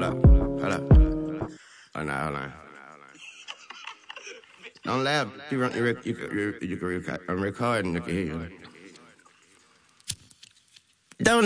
Hold up. Hold on. Don't laugh. You can record. I'm recording. You can hear you. Don't